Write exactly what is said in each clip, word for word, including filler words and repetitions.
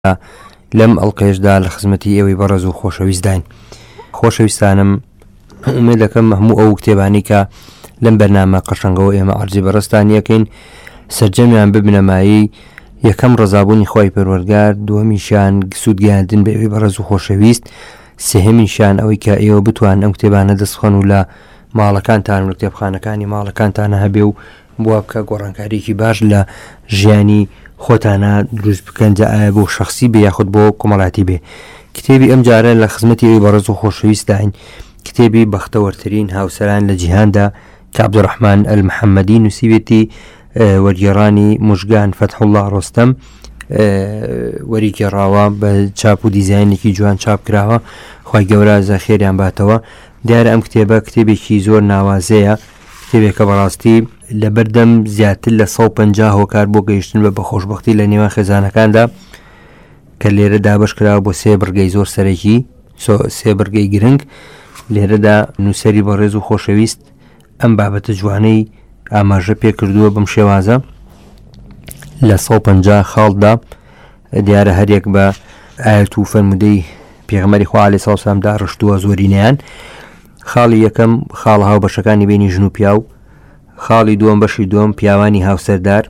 لەم ئەڵقەیەشدا لە خزمەتی ئێوەی بەڕێز و خۆشەویستداین. خۆشەویستانم ئومێد دەکەم هەموو ئەو کتێبانی کە لەم بەرنامە قەشەنگەوە ئێمە عەرزی بەڕێستان یەکەین سەرجەمیان ببنەمایی یەکەم ڕەزابوونی خۆی پەروەردگار، دووەمیشیان سوودگەیاندن بە ئێوەی بەڕێز و خۆشەویست، سێهەمیشیان ئەوەی کە ئێوە بتوان ئەم کتێبانە دەستخۆن و لە ماڵەکانتان و کتێبخانەکانی ماڵەکانتانە هەبێ و بوا بکە گۆڕانکاریکی باش لە ژیانی خۆتانە دروست بکەن، جا ئایا بۆ شخصی بێ یاخود بۆ کۆمەڵاتی بێ. کتێبی ئەم جارە لە خزمەتی ئێوەی بەڕێز و خۆشەویستداین، کتێبی بەختەوەرترین هاوسەران لە جیهاندا کە عەبدوڕەحمان ئەلمحەممەدی نووسیوێتی، وەرگێڕانی موژگان فەتحوڵڵا ڕۆستەم وەریگێڕاوە بە چاپ و دیزاینێکی جوان چاپ کراوە. خوای گەورە زەخێریان باتەوە. دیارە ئەم کتێبە کتێبێکی زۆر ناوازەیە، کتێبێکە بەڕاستی لە بەردەم زیاتر لە سەد و پەنجا هۆکار بۆ گەیشتن بە بەخۆشبەختی لە نێوان خێزانەکاندا کە لێرە دابەش کراوە بۆ سێ بڕگەی زۆر سەرەکی، سێ بڕگەی گرنگ. لێرەدا نووسەری بەڕێز و خۆشەویست ئەم بابەتە جوانەی ئاماژە پێ کردووە بەم شێوازە لە سەد و پەنجا خاڵدا. دیارە هەرێک بە ئاەت و فەرمودەی پێغەمبەری خوا عەلەیهی سەڵاتو وەسەلام داڕشتووە زۆرینەیان. خاڵی یەکەم خاڵ هاوبەشەکانی بینی ژن و پیا و خاڵی دووەم بەشی دووەم پیاوانی هاوسەردار،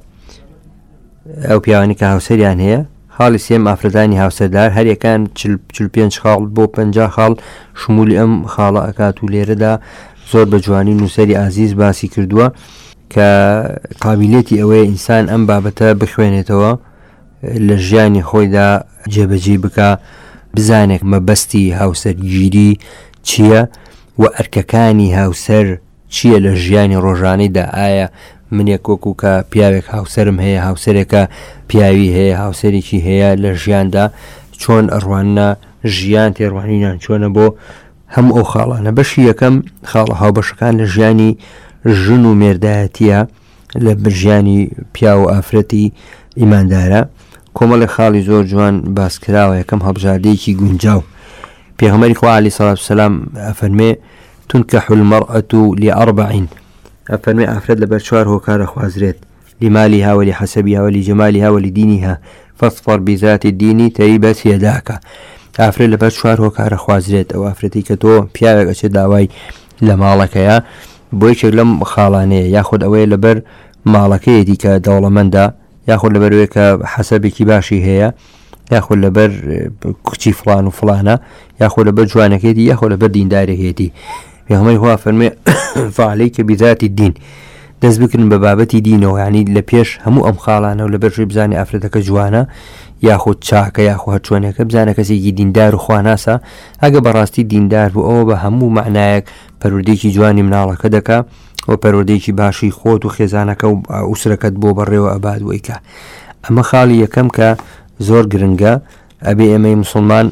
ئەو پیاوانی کە هاوسەریان هەیە. خاڵی سێم ئافرەتانی هاوسەردار، هەریەکان چل پێنج خاڵ بۆ پەنجا خاڵ شمولی ئەم خاڵە ئەکات و لێرەدا زۆر بە جوانی نووسەری ئازیز باسی کردووە کە قابلیەتی ئەوەیە ئینسان ئەم بابەتە بخوێنێتەوە لە ژیانی خۆیدا جێبەجێ بکە، بزانێک مەبەستی هاوسەرگیری چییە و ئەرکەکانی هاوسەر چییە لە ژیانی ڕۆژانەیدا. ئایا منێک وەکو کە پیاوێک هاوسەرم هەیە، هاوسەرێکە پیاوی هەیە، هاوسەرێکی هەیە لە ژیاندا چۆن ئەڕوانە ژیان تێڕوانینان چۆنە بۆ هەموو ئەو خاڵانە. بەشی یەکەم خاڵە هاوبەشەکان لە ژیانی ژن و مێردایەتیە لە ژیانی پیا و ئافرەتی ئیماندارە. کۆمەڵی خاڵی زۆر جوان باسکراوە. یەکەم هەڵبژاردەیەکی گونجاو، پێغەمبەری خوا عەلەیهی سەڵاتو وەسەلام ئەفەرمێ تونکەح المەرأة لأربع، ئەفەرمێ ئافرەت لەبەر چوار هۆکارە خوازرێت، لمالها ولحسبها ولجمالها ولدينها فاظفر بذات الدين تربت يداك. ئافرەت لەبەر چوار هۆکارە خوازرێت. ئەو ئافرەتی کە تۆ پیاوێک ئەچێ داوای لە ماڵەکەیە بۆ یەکێک لەم خاڵانەیە، یاخود ئەوەیە لەبەر ماڵەکەیەتی کە دەوڵەمەندە، یاخود لەبەرەوەی کە حەسەبێکی باشی هەیە، یاخود لەبەر کچی فڵان و فڵانە، یاخود لەبەر جوانەکەیەتی، یاخود لەبەر دیندارێکێتی. پێغەمبەری خوا فەرمێ فعەلەیکە بذات الدین، دەست بکردن بە بابەتی دینەوە، یعنی لە پێش هەموو ئەم خاڵانە و لەبەر شوی بزانێ ئافرەتەکە جوانە یاخود چاکە یاخود هەر چۆنێکە، بزانە کەسێکی دیندار و خواناسە. ئەگە بەڕاستی دیندار بوو ئەوە بە هەموو معنایەک پەروەردەیەکی جوانی مناڵەکە دەکا و پەروەردەیەکی باشی خۆت و خێزانەکە و ئوسرەکەت بۆ بەڕێوە ئەباد وەیکە. ئەمە خاڵی یەکەم کە زۆر گرنگە. ئەبێ ئێمەی مسلمان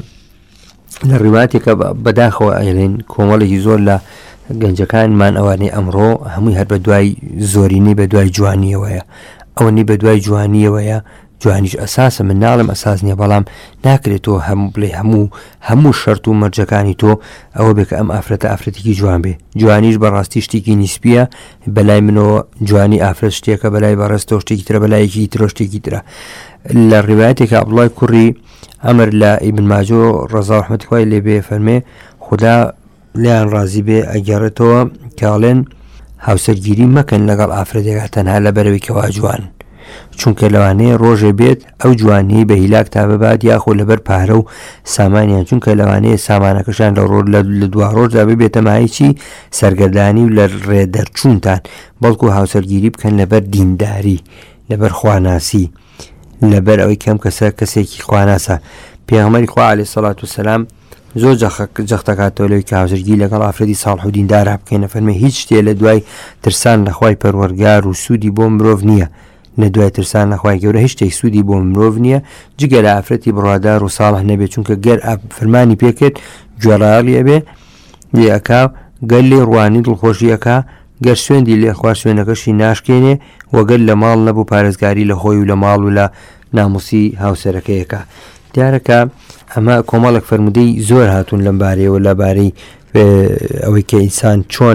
لە ڕیواتێکە بەداخەوە ئەڵێن کۆمەڵێکی زۆر لە گەنجەکانمان ئەوانەی ئەمڕۆ هەمووی هەر بە دوای زۆرینی بە دوای جوانیەوەیە، ئەوەنی بە دوای جوانیەوەیە. جوانیش ئەساسە، من ناڵم ئەساس نییە، بەڵام ناکرێتەوە هەموو بڵێ هەموو هەموو شەرت و مەرجەکانی تۆ ئەوە بێ کە ئەم ئافرەتە ئافرەتێکی جوان بێ. جوانیش بەڕاستی شتێکی نیسپیە، بەلای منەوە جوانی ئافرەت شتێکە، بەلای بەڕێستەوە شتێکی ترە، بەلایەکی ترۆ شتێکی ترە. لە ڕیوایەتێکە عەبدوڵای کوڕی ئەمر لە ئیبن ماجۆ ڕەزا و ڕەحمەتی خوای لێ بێ فەرمێ خوددا لیان ڕازی بێ ئەگەڕێتەوە کاڵێن هاوسەرگیری مەکەن لەگەڵ ئافرەتێکە تەنها لەبەرەوەی کەوا جوان، چونکە لەوانەیە ڕۆژێ بێت ئەو جوانی بە هیلاک تا ببات یاخۆ لەبەر پارە و سامانیان، چونکە لەوانەیە سامانەکەشان لە ڕۆژ لە دوا ڕۆژدا ببێتە مایچی سەرگەردانی و لە ڕێدەرچوونتان. بەڵکو هاوسەرگیری بکەن لەبەر دینداری، لەبەر خواناسی، لەبەر ئەوەی کەم کەسە کەسێکی خواناسە. پێغەمبەری خوا عەلەیهی سەڵاتو وەسەلام زۆر جەختەکاتەوە لەوەی کە هاوسەرگیری لەگەڵ ئافرەتی ساڵح و دیندارا بکەینە. فەرمێ هیچ شتێ لە دوای ترسان لە خوای پەروەردگار و سوودی بۆ مرۆڤ نییە، لە دوای ترسان لە خوای گەورە هیچ شتێک سوودی بۆ مرۆڤ نییە جگە لە ئافرەتی بڕوادار و ساڵح نەبێت، چونکە گەر فەرمانی پێکرد گوێڕایەڵی ئەبێ لێەکا، گەر لێ ڕوانی دڵخۆشیەکە، گەر سوێندی لێ خوار سوێنەکەشی ناشکێنێ، وەگەر لە ماڵ نەبوو پارێزگاری لە خۆی و لە ماڵ و لە ناموسی هاوسەرەکەیەکە. دیارەکە ئەمە کۆمەڵێک فەرمودەی زۆر هاتوون لەم بارەیەوە لەبارەی ئەوەی کە ئینسان چۆن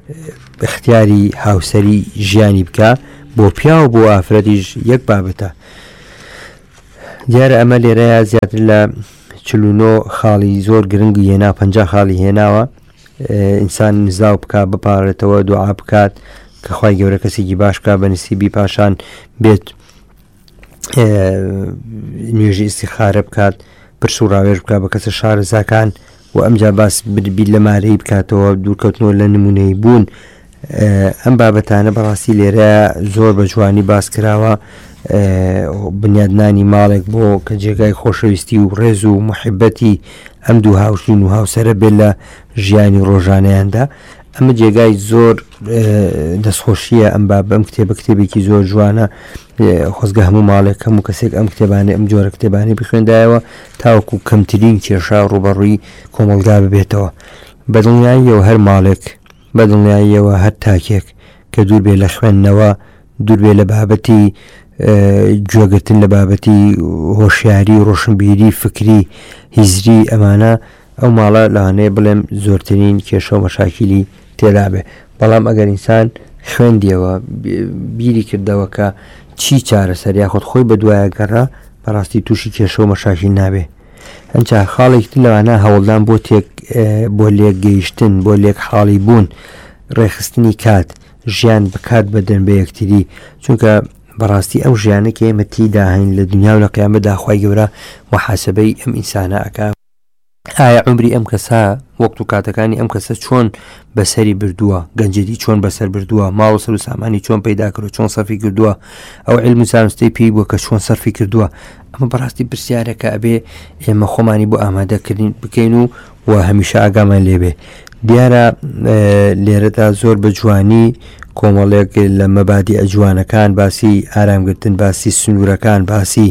اختیاری هاوسەری ژیانی بکە بۆ پیا و بۆ ئافرەتیش یەک بابەتە. دیارە ئەمە لێرەیە زیاتر لە چلونۆ خاڵی زۆر گرنگ هێنا پەنج خاڵی هێناوە ئینسان نزاو بکات بپارێتەوە دوعا بکات کە خوای گەورە کەسێکی باشکە بە نسیبی پاشان بێت نوێژی ئیستیخارە بکات پرس و ڕاوێژ بکات بە کەسە شارەزاکان و ئەمجا باس بربی لە مارەی بکاتەوە دوورکەوتنەوە لە نمونەی بوون. ئەم بابەتانە بەڕاستی لێرە زۆر بە جوانی باس کراوە بنیادنانی ماڵێک بۆ کە جێگای خۆشەویستی و ڕێز و محبەتی ئەم دوو هاوشین و هاوسەرە بێت لە ژیانی ڕۆژانەیاندا. ئەمە جێگای زۆر دەستخۆشیە ئەم با بەم کتێبە کتێبێکی زۆر جوانە خۆزگە هەموو ماڵێک هەموو کەسێک ئەم کتێبانێ ئەم جۆرە کتێبانی بخوێندایەوە تاوەکو کەمترین کێشا ڕوبەڕووی کۆمەلگا ببێتەوە. بەدڵنیاییەوە هەر ماڵێک بەدڵنیاییەوە هەر تاکێک کە دوور بێ لە خوێندنەوە دوور بێ لە بابەتی گوێگرتن لە بابەتی هۆشیاری ڕۆشنبیری فکری هیزری ئەمانە ئەو ماڵە لەوانەیە بڵێم زۆرترین کێشە و مەشاکیلی تێدا بێ. بەڵام ئەگەر ئینسان خوێندیەوە بیری کردەوە کە چی چارەسەر یاخۆت خۆی بە دوایە گەڕا بەڕاستی تووشی کێشە و مەشاکیل نابێ. هەنچە خاڵێکی لەوانە هەوڵدان بۆ تێک بۆ لێک گەیشتن بۆ لێک حاڵی بوون ڕێخستنی کات ژیان بکات بەدەن بە یەکتری چونکە بەڕاستی ئەو ژیانە کە ئێمە تێدا هەین لە دنیا و لە قیامەتدا خوای گەورە محاسبەی ئەم ئینسانە ئەکا ئایا عمری ئەم کەسە وەقت و کاتەکانی ئەم کەسە چۆن بەسەری بردووە گەنجەدی چۆن بەسەر بردووە ماڵ و سەر و سامانی چۆن پەیدا کردووە چۆن سەرفی کردووە ئەو علم و زانستی پێی بووە کە چۆن سەرفی کردووە. ئەمە بەڕاستی پرسیارەکە ئەبێ ئێمە خۆمانی بۆ ئامادەکردین بکەین و و هەمیشە ئاگامان لێبێ. دیارە لێرەدا زۆر بە جوانی کۆمەڵێک لە مەبادی ئەجوانەکان باسی ئارامگرتن باسی سنوورەکان باسی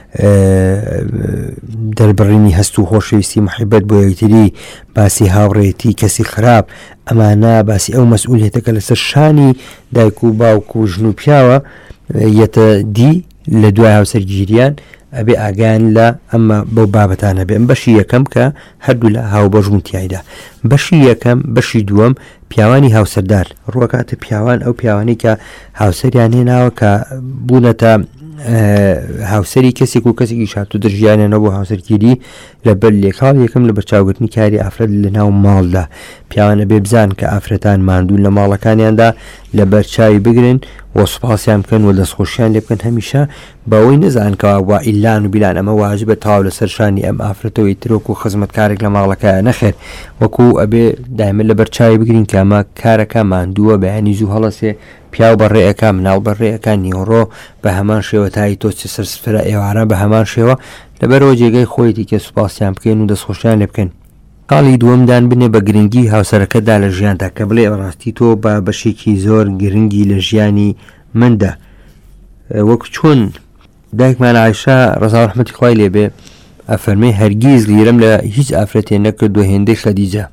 دەربڕینی هەست و خۆشەویستی محبەت بۆ یەکتری باسی هاوڕێتی کەسی خراپ ئەمانە باسی ئەو مەسئولیەتەکە لەسەر شانی دایک و باوک و ژن و پیاوە یەتە دی لە دوای هاوسەرگیریان ئەبێ ئاگیان لە ئەمە بەو بابەتانە بێ. ئەم بەشی یەکەم کە هەردوو لە هاوبەژبوونتیایدا. بەشی یەکەم بەشی دووەم پیاوانی هاوسەردار ڕوەکاتە پیاوان ئەو پیاوانی کە هاوسەریان هێناوە کە بوونەتە هاوسەری کەسێک و کەسێکی شات و دژیانێنەوە بۆ هاوسەرگیری لەبەر لێکاڵ یەکەم لە بەرچاوگرتنی کاری ئافرەت لە ناو ماڵدا. پیاوانە بێ بزان کە ئافرەتان ماندوون لە ماڵەکانیاندا لە بەرچاوی بگرن و سوپاسیان بکەن و دەستخۆشیان لێ بکەن هەمیشە بەوەی نەزانکەوە وا ئیلان و بیلان ئەمە واجبە تاو لەسەر شانی ئەم ئافرەتەوەی ترۆک و خزمەتکارێک لە ماڵەکە نەخێر وەکو ئەبێ دایمە لە بەرچاوی بگرین کە ئەمە کارەکە ماندووە بەیانی زوو هەڵەسێ پیاو بەڕێەکە مناڵ بەڕێەکە نیۆڕۆ بە هەمان شێوە تای تۆ سەرسفرە ئێوارە بە هەمان شێوە لەبەرەوە جێگەی خۆیتی کە سوپاسیان بکەین و دەستخۆشیان لێ بکەن. کاڵی دووەمدان بنێ بە گرنگی هاوسەرەکەدا لە ژیاندا کە بڵێ ڕاستی تۆ بە بەشێکی زۆر گرنگی لە ژیانی مندا وەکو چۆن دایکمان عایشە ڕەزا و ڕەحمەتی خوای لێبێ ئەفەرمێ هەرگیز لیرەم لە هیچ ئافرەتێ نەکردووە هێندەی خەدیجە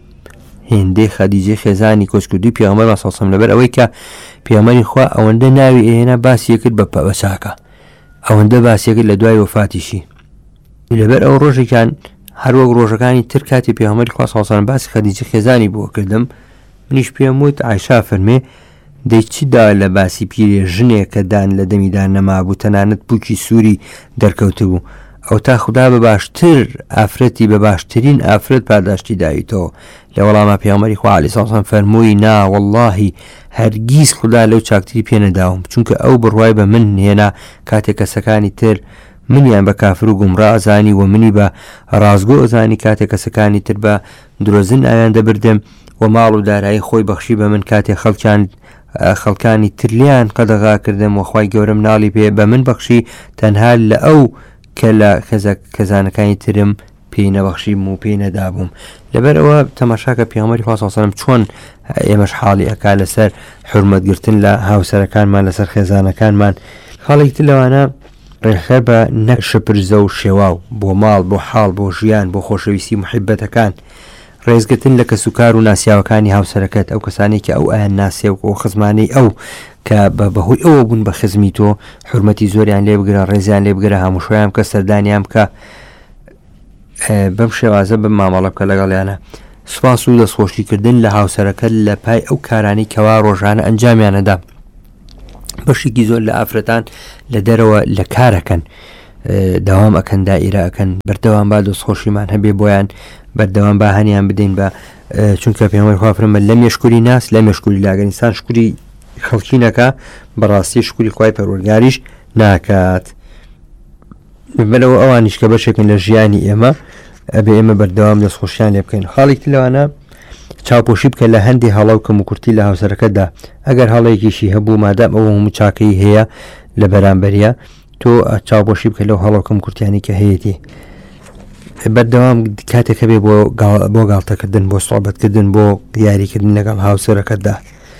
هێندەی خەدیجە خێزانی کۆچکردوی پێغەمبەر سەڵسەم لەبەر ئەوەی کە پێغەمبەری خوا ئەوەندە ناوی ئێنا باسی کرد بە پەوەچاکە ئەوەندە باسیەکرد لە دوای وەفاتیشی لەبەر ئەو ڕۆژێکان هەروەک ڕۆژەکانی تر کاتی پێغەمبەری خوا سەڵسەم باسی خەدیجە خێزانی بووە کردم منیش پێم وت عایشە فەرمێ دەی چیدا لە باسی پیرێ ژنێک کە دان لە دەمیدان نەمابوو تەنانەت پووکی سووری دەرکەوتە بوو ئەو تا خوددا بە باشتر ئافرەتی بە باشترین ئافرەت پاداشتی داویتەوە لە وەڵامە پێغەمبەری خوا عەلەیهی سەڵام فەرمووی نا وەڵڵاهی هەرگیز خوددا لەو چاکتری پێ نەداوم چونکە ئەو بڕوای بە من هێنا کاتێک کەسەکانی تر منیان بە کافر و گومڕا ئەزانی و منی بە ڕازگۆ ئەزانی کاتێک کەسەکانی تر بە درۆزن ئاویان دەبردم و ماڵ و دارایی خۆی بەخشی بە من کاتێک خەڵکیان خەڵکانی ترلیان قەدەغا کردم و خوای گەورە مناڵی پێ بە من بەخشی تەنها لە ئەو کە لە خێزانەکانی ترم پێی نەبەخشیم و پێی نەدابووم. لەبەر ئەوە تەماشاکە پێغەمبەری خوا سەڵسەلەم چۆن ئێمەش حاڵی ئەکا لەسەر حورمەتگرتن لە هاوسەرەکانمان لەسەر خێزانەکانمان. خاڵێکی تر لەوانە ڕێخەر بە نەک شپرزە و شێواو بۆ ماڵ بۆ حاڵ بۆ ژیان بۆ خۆشەویستی محبەتەکان ڕێزگرتن لە کەسوکار و ناسیاوەکانی هاوسەرەکەت ئەو کەسانی کە ئەو ئایان ناسێ و خزمانەی ئەو کە بە بەهۆی ئەوە بوون بە خزمی تۆ حورمەتی زۆریان لێ بگرە ڕێزیان لێ بگرە هەمووشۆیان کە سەردانیان بکە بەم شێوازە بە مامەڵە بکە لەگەڵیانە. سوپاس و دەستخۆشیکردن لە هاوسەرەکەت لە پای ئەو کارانی کەوا ڕۆژانە ئەنجامیانەدا. بەشێکی زۆر لە ئافرەتان لە دەرەوە لە کارەکەن داوام ئەکەن دائیرە ئەکەن بەردەوام با دەستخۆشیمان هەبێ بۆیان بەردەوام با هەنیان بدەین بە چونکە پێغەمبەری خوا فەرمە لە مێشکوری ناس لە مێشکوری لاگەن ئینسان شکوری خەڵکی نەکا بەڕاستی شکوری خوای پەروەردگاریش ناکات. بەلەوە ئەوانیش کە بەشێکن لە ژیانی ئێمە ئەبێ ئێمە بەردەوام دەستخۆشیان لێ بکەین. خاڵێکی لەوانە چاوپۆشی بکە لە هەندی هەڵاو کەم و کورتی لە هاوسەرەکەتدا ئەگەر هەڵەیەکیشی هەبوو مادام ئەوە هەموو چاکەی هەیە لە بەرامبەریە تۆ چاوپۆشی بکە لەو هەڵاو کەم کورتیانی کە هەیەی بەردەوام کاتێکە بێ بۆ گاڵتەکردن بۆ سۆحبەتکردن بۆ یاریکردن لەگەڵ هاوسەرەکەتدا.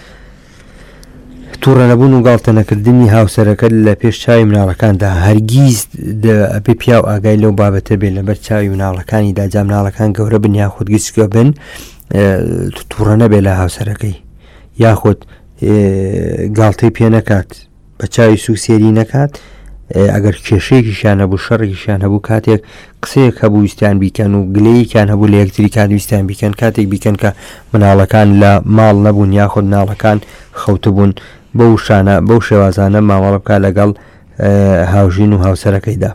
تووڕە نەبوون و گاڵتە نەکردنی هاوسەرەکەت لە پێش چاوی مناڵەکاندا هەرگیز ئەبێ پیا و ئاگای لەو بابەتە بێت لەبەر چاوی مناڵەکانی داجا مناڵەکان گەورە بن یاخود گچکە بن تووڕە نەبێت لە هاوسەرەکەی یاخود گاڵتەی پێ نەکات بە چاوی سووسێری نەکات. ئەگەر کێشەیەکیشان هەبوو شەڕێکیشان هەبوو کاتێک قسەیەک هەبوو ویستیان بیکەن و گلەیەکیان هەبوو لە یەکتری کات ویستیان بیکەن کاتێک بیکەن کە مناڵەکان لە ماڵ نەبوون یاخود مناڵەکان خەوتبوون بەو شانە بەو شێوازانە مامەڵە بکە لەگەڵ هاوژین و هاوسەرەکەیدا.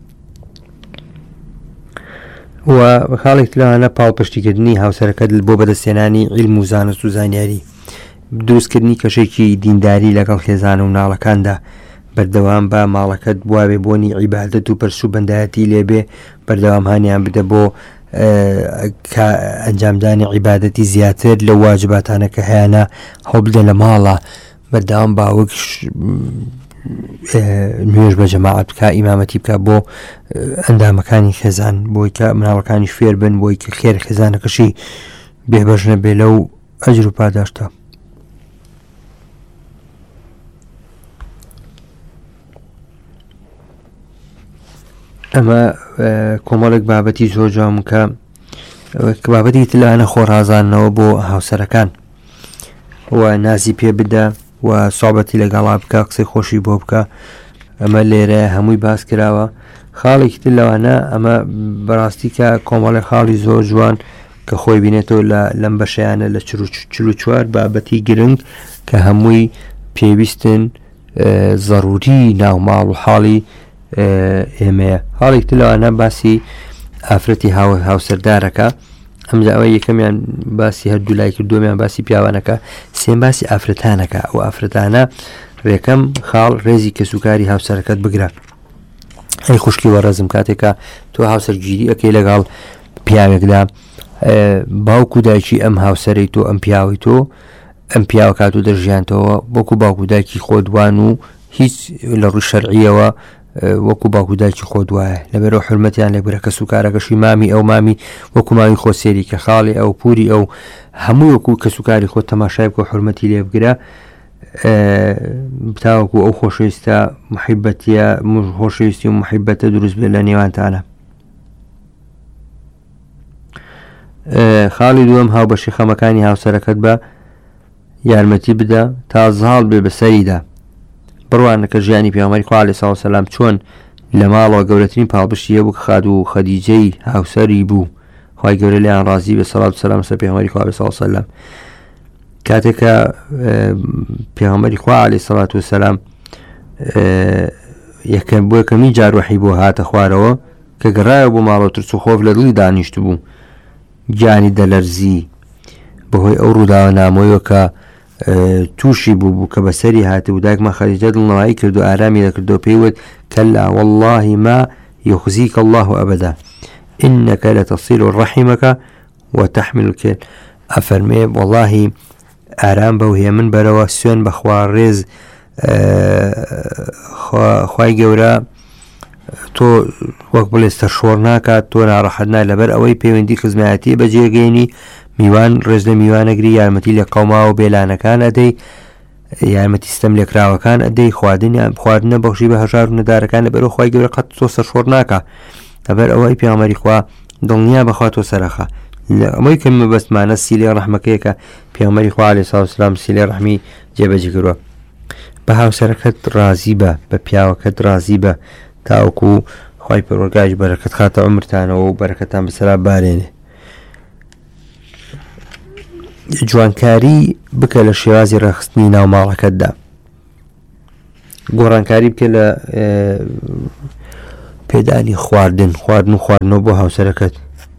و خاڵێک لەوانە پاڵپشتیکردنی هاوسەرەکەت بۆ بەدەستێنانی عیلم و زانست و زانیاری دروستکردنی کەشێکی دینداری لەگەڵ خێزان و مناڵەکاندا بەردەوام بە ماڵەکەت بواێ بۆنی عیبادەت و پەرسو بەندایەتی لێبێ بەردەوام هانیان بدە بۆ ئەنجامدانی عیبادەتی زیاتر لە واجباتانە کە هەیەە هەڵبدە لە ماڵە بەردەوام باوەک نوێژ بە جەماعەت بکە ئیمامەتی بکە بۆ ئەندامەکانی خێزان بۆی کە مناڵەکانی فێر بن بۆی کە خێر خێزانەکەشی بێبەش نەبێ لەو ئەجر و پاداشتە. ئەمە کۆمەڵێک بابەتی زۆر جوان کە بابەتی تلانە خۆڕازانەوە بۆ هاوسەرەکان و نازی پێ بدە و سۆحبەتی لەگەڵا بکە قسەی خۆشی بۆ بکە. ئەمە لێرە هەمووی باس کراوە. خاڵێکی تر لەوانە ئەمە بەڕاستی کە کۆمەڵی خاڵی زۆر جوان کە خۆی بینێتەوە لەم بەشیانە لە چلو چوار بابەتی گرنگ کە هەمووی پێویستن ضروری ناوماڵ و حاڵی ئێمەیە. حاڵێک لەوانە باسی ئافرەتی هاوسەردارەکە ئەمجا ئەوە یەکەمیان باسی هەردوو لای کردومیان باسی پیاوانەکە سێم باسی ئافرەتانەکە ئەو ئافرەتانە ڕێکەم خاڵ ڕێزی کەسوکاری هاوسەرەکەت بگرە. ئەی خوشکی وەڕەزم کاتێکە تۆ هاوسەرگیری ئەەکەی لەگەڵ پیاوێکدا باوکو دایکی ئەم هاوسەرەی تۆ ئەم پیاوی تۆ ئەم پیاوە کات و دەژیانتەوە بۆکو باوکو دایکی خۆدوان و هیچ لە ڕووی شەرعیەوە وەکو باوکو دایکی خۆ دوایە لەبەرەوە حرمەتیان لێبرە کە سوکارەکەشی مامی ئەو مامی وەکو مامی خۆسێری کە خاڵی ئەو پوری ئەو هەموو وەکو کە سوکاری خۆ تەماشای بکە حرمەتی لێ بگرە تاوەکو ئەو خۆشەویستە محیبەتیە خۆشەویستی و محیبەتە دروست بێت لە نێوانتانە. خاڵی دووەم هاوبەشی خەمەکانی هاوسەرەکەت بە یارمەتی بدە تا زاڵ بێ بەسەریدا. بڕوانە کە ژیانی پێغەمبەری خوا عەلەیهی سەڵاتو وەسەلام چۆن لە ماڵەوە گەورەترین پاڵپشتی هەبوو کە خاد و خەدیجەی هاوسەری بوو خوای گەورە لێیان ڕازی بێ سەڵات و سەلام لەسەر پێغەمبەری خوا عەلەیهی سەڵاتو وەسەلام. کاتێکە پێغەمبەری خوا عەلەیهی سەڵاتو وەسەلام یەکەم بۆ یەکەمین جار وەحی بۆ هاتە خوارەوە کە گەڕایەوە بۆ ماڵەوە ترس و خۆف لە دڵی دانیشت بوو گیانی دەلەرزی بەهۆی ئەو ڕووداوە نامۆیەوە کە تووشی بوو بوو کە بەسەری هاتبوو دایکمان خەدیجە دڵنەوایی کرد و ئارامی دەکردەوە پێیوت کەلا والله ما يخزيك الله أبدا إنك لتصل رحمك وتحمل الكل. أفرمي والله ئارام بەوهێ من بەرەوە سوێن بەخوا ڕێز خوای گەورە تۆ وەک بڵێ سەرشۆڕ ناکات تۆ ناڕەحەت نا لەبەر ئەوەی پەیوەندی خزمەتی بەجێگەێنی میوان ڕێز لە میوانەگری یارمەتی لە قەوما و بێلانەکان ئەدەی یارمەتی ستەم لێکراوەکان ئەدەی خواردنیان خواردنە بەخشی بە هەژار و نەدارەکان لەبەرەوە خوای گەورە قەت تۆ سەرشۆڕ ناکە لەبەر ئەوەی پێغەمبەری خوا دڵنیا بەخوا تۆ سەرەخە. ئەمەی کە مەبەستمانە سیلەی ڕەحمەکەیە کە پێغەمبەری خوا عەلەیهی سەڵاتو وەسەلام سیلەی ڕەحمی جێبەجێ کردووە. بە هاوسەرەکەت ڕازی بە بە پیاوەکەت ڕازی بە تاوەکو خوای پەروەردگاریش بەرەکەت خاتە عومرتانەوە و بەرەکەتان بەسەرا بارێنێ. جوانکاری بکە لە شێوازی ڕەخستنی ناو ماڵەکەتدا. گۆڕانکاری بکە لە پێدانی خواردن خواردن و خواردنەوە بۆ هاوسەرەکەت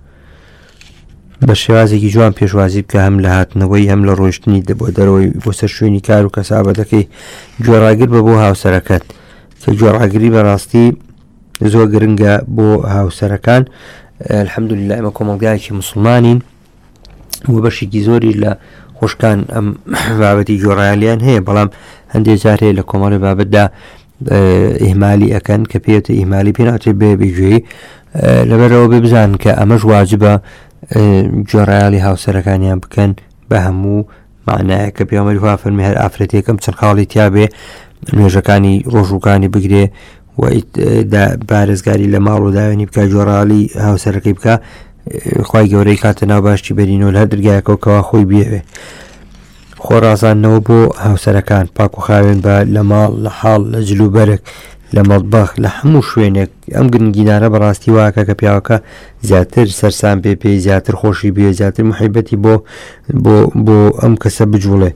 بە شێوازێکی جوان پێشوازی بکە هەم لە هاتنەوەی هەم لە ڕۆیشتنی بۆ دەرەوەی بۆ سەر شوێنی کار و کەسابەتەکەی گوێڕاگر بە بۆ هاوسەرەکەت کە گوێڕاگری بەڕاستی زۆر گرنگە بۆ هاوسەرەکان. الحەمدولillah ئێمە کۆمەڵگایەکی مسلمانین و بەشێکی زۆری لە خۆشکان ئەم بابەتی گوێڕایالیان هەیە بەڵام هەندێک جار هەیە لە کۆمەڵی بابەتدا ئیهمالی ئەکەن کە پێوتە ئیهمالی پێ ناچێت بێ بێگوێی لەبەرەوە بێ بزانن کە ئەمەش واجبە گوێڕایالی هاوسەرەکانیان بکەن بە هەموو معنایە کە پێغەمبەری خوا فەرمی هەر ئافرەتێکم چەند خاڵی تیا بێ نوێژەکانی ڕۆژووکانی بگرێ و بارێزگاری لە ماڵ و داوێنی بکە گوێڕایالی هاوسەرەکەی بکە خوای گەورەی کاتە ناو باشی بەرینەوە لە هەر دەرگایەکەوە خۆی بێوێ. خۆڕازانەوە بۆ هاوسەرەکان پاک و خاوێن بە لە ماڵ لە حاڵ لە جلوبەرێک لە مەڵبەخ لە هەموو شوێنێک ئەم گرنگینانە بەڕاستی واکە کە پیاوەکە زیاتر سەرسان پێ پێی زیاتر خۆشی بێ زیاتر محیبەتی بۆ بۆ بۆ ئەم کەسە بجوڵێ.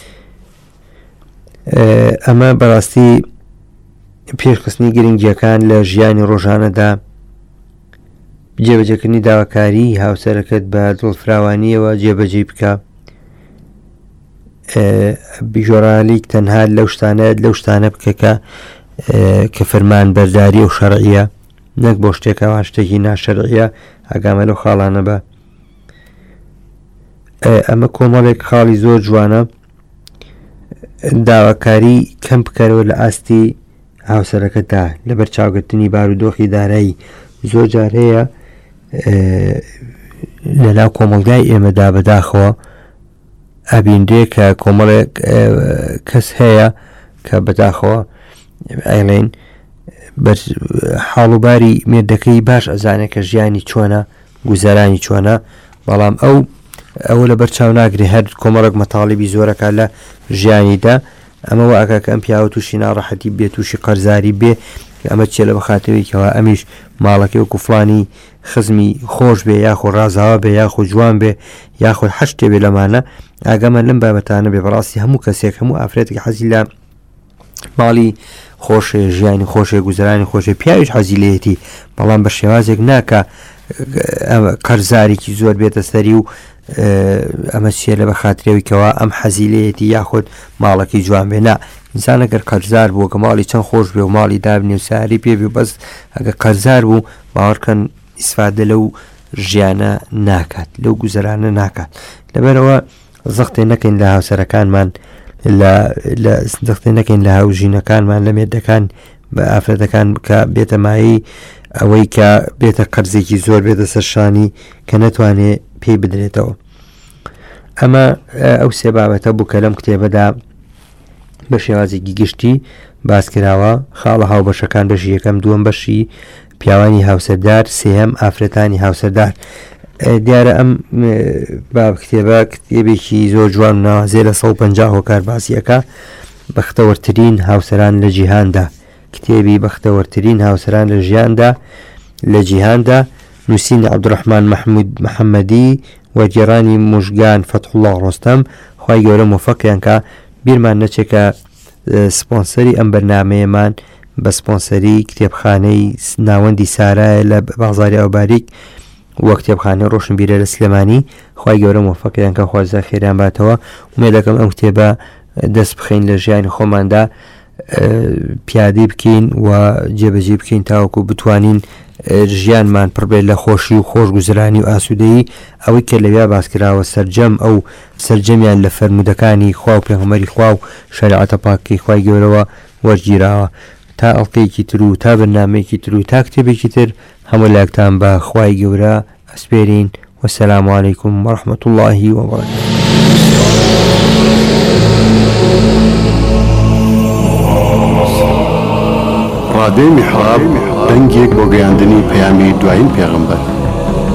ئەمە بەڕاستی پێشخستنی گرنگیەکان لە ژیانی ڕۆژانەدا جێبەجێکردنی داواکاری هاوسەرەکەت بە دڵفراوانیەوە جێبەجێ بکە. بیژۆرالیک تەنها لەو شتانە لەو شتانە بکەکە کە فەرمان بەرداری و شەرعیە نەک بۆ شتێکەوە شتێکی ناشەرعیە ئاگامە لەو خاڵانە بە. ئەمە کۆمەڵێک خاڵی زۆر جوانە داواکاری کەم بکەرەوە لە ئاستی هاوسەرەکەتدا لەبەر چاوگرتنی بارودۆخی دارایی زۆر جار هەیە لەناو کۆمەڵگای ئێمەدا بەداخەوە ئەبیندێ کە کۆمەڵێک کەس هەیە کە بەداخەوە ئەیڵێن حاڵوباری مێردەکەی باش ئەزانێت کە ژیانی چۆنە گوزەرانی چۆنە بەڵام ئەو ئەوە لە بەر چاو ناگرێ هەر کۆمەڵێک مەتاڵبی زۆرەکە لە ژیانیدا ئەمەوە ئەگە کە ئەم پیاوە تووشی ناڕەحەتی بێ تووشی قەرزاری بێ ئەمە چێ لە بەخاتەوەیکەوە ئەمیش ماڵەکەی وەکو فڵانی خزمی خۆش بێ یاخۆ ڕازاوە بێ یاخۆ جوان بێ یاخۆ حەشتێ بێ لەمانە ئاگەمە لەم بابەتانە بێ بەڕاستی هەموو کەسێک هەموو ئافرەتێک حەزی لە ماڵی خۆشێ ژیانی خۆشێ گوزەرانی خۆشێ پیاویش حەزی لێتی بەڵام بە شێوازێک ناکە قەرزارێکی زۆر بێتە سەری و ئەمە چێ لە بەخاترەوەیکەوە ئەم حەزی لێتی یاخۆت ماڵەکەی جوان بێ نا ئینسان ئەگەر قەرزار بوو کە ماڵی چەند خۆش بێ و ماڵی دابنێ و ساری پێ بێ بەس ئەگە قەرزار بوو باوەڕکەن ئیسفادە لەو ژیانە ناکات لەو گوزەرانە ناکات لەبەرەوە زەختێ نەکەین لە هاوسەرەکانمان لە زەختێ نەکەین لە هاوژینەکانمان لە مێردەکان بە ئافرەتەکان کە بێتە مایی ئەوەی کە بێتە قەرزێکی زۆر بێتە سەرشانی کە نەتوانێت پێی بدرێتەوە. ئەمە ئەو سێ بابەتە بوو کە لەم کتێبەدا بە شێوازێکی گشتی باسکراوە خاڵە هاوبەشەکان بەشی یەکەم دووەم بەشی پیاوانی هاوسەردار سێهەم ئافرەتانی هاوسەردار. دیارە ئەم باب کتێبە کتێبێکی زۆر جوان و ناوازێ لە سەد و پەنجا هۆکار باسیەکە بەختەوەرترین هاوسەران لە جیهاندا کتێبی بەختەوەرترین هاوسەران لە ژیاندا لە جیهاندا نووسینی عەبدوڕەحمان مەحموود محەممەدی وەرگێڕانی موژگان فەتحوڵڵا ڕۆستەم خوای گەورە موفەقیان کە بیرمان نەچێکە سپۆنسەری ئەم بەرنامەیەمان بە سپۆنسەری کتێبخانەی ناوەندی سارایە لە بازاری ئەوباریک وە کتێبخانەی ڕۆشنبیرە لە سلێمانی خوای گەورە موفەقیان کە خوازە خێران باتەوە ومێدەکەم ئەم کتێبە دەست بخەین لە ژیانی خۆماندا پیادی بکەین و جێبەجێ بکەین تاوەکو بتوانین ژیانمان پڕبێت لە خۆشی و خۆش گوزرانی و ئاسوودەیی ئەوەی کە لەویا باسکراوە سەرجەم ئەو سەرجەمیان لە فەرمودەکانی خوا و پێغەمبەری خوا و شەریعەتە پاکەی خوای گەورەوە وەرگیراوە. تا ئەڵقەیەکی تر و تا بەرنامەیەکی تر و تا کتێبێکی تر هەموو لاکتان بە خوای گەورە ئەسپێرین وەسەلام عەلەیکوم وەڕەحمەتوڵڵاهی وەبەڕەکاتوه. ڕادیۆی میحراب دەنگێک بۆ گەیاندنی پەیامی دوایین پێغەمبەر